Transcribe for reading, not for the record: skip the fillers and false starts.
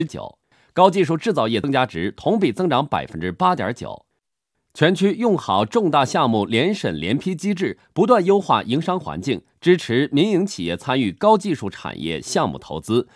高技术制造业增加值同比增长 8.9%。全区用好重大项目联审联批机制，不断优化营商环境，支持民营企业参与高技术产业项目投资，